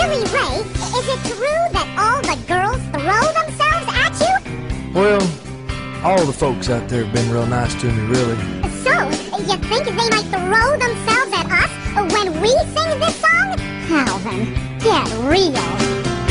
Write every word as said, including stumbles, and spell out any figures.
Harry Ray, is it true that all the girls throw themselves at you? Well, all the folks out there have been real nice to me, really. So, you think they might throw themselves at us when we sing this song? Calvin, get real.